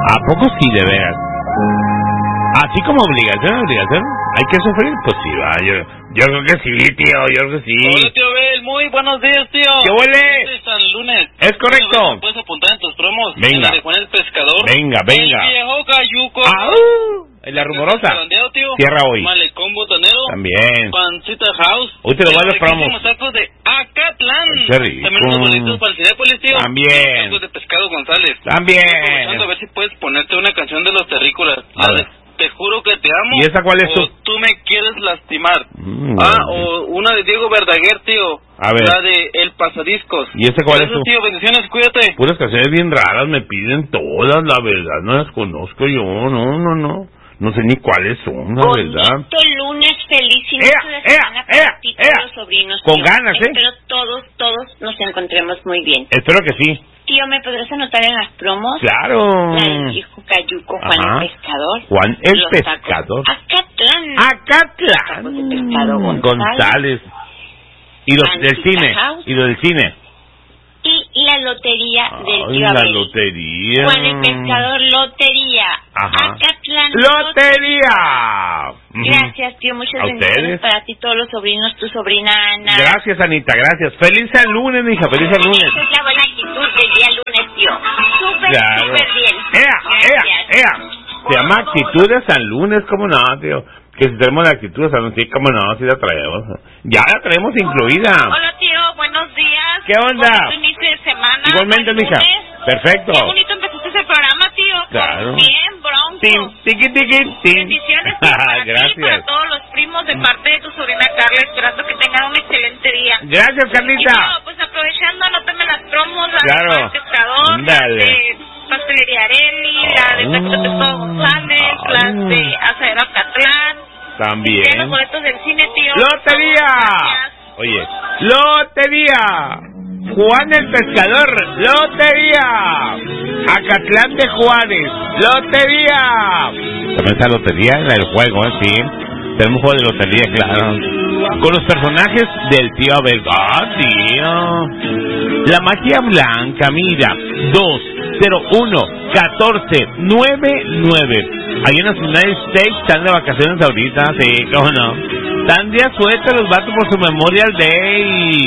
¿A poco sí, de veras? Así como obligación, hay que sufrir, pues sí, va, yo creo que sí, tío, yo creo que sí. Hola, tío Abel, muy buenos días, tío. ¿Qué huele? Este San Lunes. Es correcto. ¿Puedes apuntar en tus promos? Venga. En la de Juan el Pescador. Venga. El viejo cayuco. En la rumorosa. Tío. Cierra hoy. Malecón botanero. También. Pancita House. Hoy te lo voy a los promos. Los tacos de Acatlán. Qué rico. También unos bolitos para el Cinépolis, tío. También. Tacos de Pescado González. También. A ver si puedes ponerte una canción de los terrícolas. A ver. Te juro que te amo. ¿Y esa cuál es o tú me quieres lastimar. O una de Diego Verdaguer, tío. A ver. La de El Pasadiscos. ¿Y ese cuál es tu? Tío, bendiciones, cuídate. Puras canciones bien raras me piden todas, la verdad, no las conozco yo, no sé ni cuáles son, la verdad. Bonito lunes, feliz inicio de semana para ti, todos los sobrinos. Con tío. ganas, Espero todos nos encontremos muy bien. Espero que sí. Tío, ¿me podrás anotar en las promos? Claro. La del viejo cayuco, Juan el Pescador. Juan el Los Pescador. Acatlán. Tacos de Pescado González. Y los del cine. House. Y los del cine. Y la lotería del tío La Abel. lotería. Juan el Pescador, lotería. Ajá. Acatlán. ¡Lotería! Gracias, tío. Muchas bendiciones para ti, todos los sobrinos, tu sobrina Ana. Gracias, Anita, gracias. Feliz San Lunes, mija, feliz San Lunes. Esa es la buena actitud del día lunes, tío. Súper bien. ¡Ea! Se llama actitud de San Lunes, ¿cómo no, tío? Que si tenemos la actitud de San Lunes, sí, ¿cómo no? Sí la traemos. Ya la traemos incluida. Hola, tío, buenos días. ¿Qué onda? Bonito inicio de semana. Igualmente, mija. Perfecto. Qué bonito empezaste ese programa, tío. Claro. Bien, bronco. Tiqui. Bendiciones, tío, para Gracias. ti y para todos los primos de parte de tu sobrina Carla, esperando que tengan un excelente día. Gracias, Carlita. Y tío, pues aprovechando, anótame las promos, la Claro. de Juan el Pescador, Dale. la de Pastelería Areli, la de Tacos de Pescado González, las de Asadero Acatlán. También. Y los boletos del cine, tío. ¡Lotería! Gracias. Oye, ¡lotería! Juan el Pescador, ¡lotería! Acatlán de Juárez, ¡lotería! También está lotería en el juego, sí. Tenemos un juego de lotería, claro. Con los personajes del tío Abel. ¡Ah, tío! La magia blanca, mira, 201-1499. Ahí en los United States están de vacaciones ahorita, sí, cómo no. Están día sueltos los vatos por su Memorial Day.